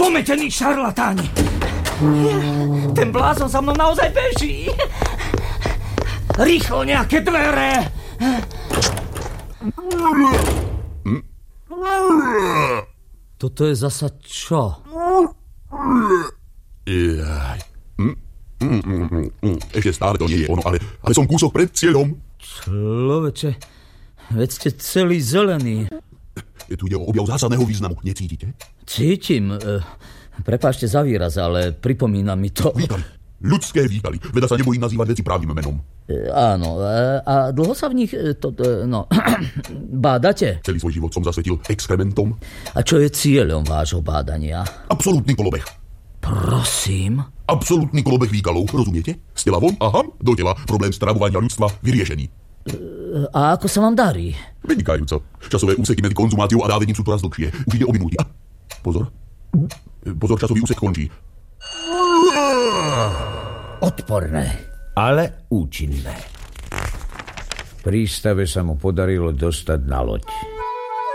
Pometení šarlatáni. Ten blázon za mnou naozaj beží. Rýchlo nejaké dvere. Toto je zasa čo? Ešte stále to nie je ono, ale som kúsok pred cieľom. Človeče, veď ste celý zelený. Tu ide o objav zásadného významu. Necítite? Cítim. Prepáčte za výraz, ale pripomína mi to... Výkaly. Ľudské výkaly. Veda sa nebojí nazývať veci právnym menom. Áno. A dlho sa v nich... bádate? Celý svoj život som zasvetil exkrementom. A čo je cieľom vášho bádania? Absolútny kolobeh. Prosím? Absolútny kolobeh výkalov, rozumiete? Z tela von, aha, do tela. Problém stravovania ľudstva vyriešený. A ako sa vám darí? Vynikajúco. Časové úseky medzi konzumáciou a dávením sú čoraz dlhšie. Už ide o minúty. Pozor, časový úsek končí. Odporné, ale účinné. V prístave sa mu podarilo dostať na loď.